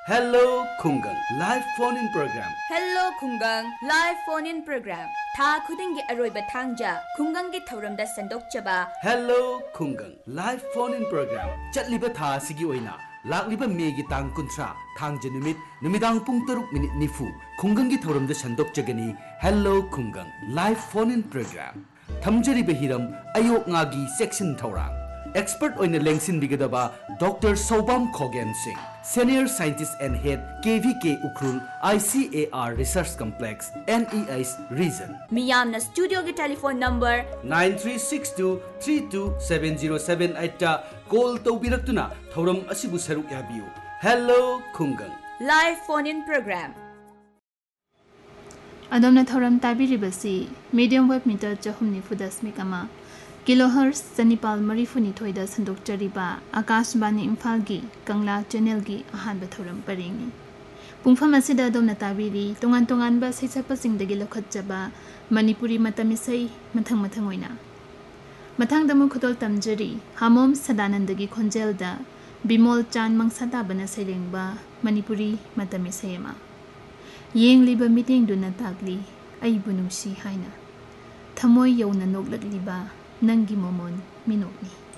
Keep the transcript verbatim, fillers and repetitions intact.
Hello Khungang live phone in program. Hello Khungang live phone in program. Tha khudingi aroiba thangja Khungang gi thauramda sandokchaba. Hello Khungang live phone in program. Chatliba tha sigi oina lakliba megi tang kuntra thangja numit numidang pung taruk minute nifu Khungang gi thauramda sandokchagani. Hello Khungang live phone in program. Thamjari behiram ayok ngagi section thaurang. Expert oina lengsin bigadaba Doctor Sobam Khogen Singh, Senior Scientist and Head K V K Ukhrul I C A R Research Complex N E S Region. Miyamna studio gi telephone number nine three six two three two seven zero seven eight ta call tawbiraktuna thauram asibu saruk yabiu. Hello Khungang live phone in program. Adamna thoram tabiribasi medium wave meter chahum ni fudasmik ama kilohertz sanipal marifuni thoida sandok chariba akashbani imphal gi kangla channel gi ahan ba thoram paringi pungfam asida adamna tabiri tongan tongan ba seisapa singdagi lokhatjaba manipuri matamisai mathang mathang oina mathang damu khotol tamjari hamom sadanandagi khonjelda bimol chan mangsada bana selengba manipuri matamisai ma yeng liba meeting duna tagli ai bunumsi haina thamoy yawna noglakliba nangi momon minokni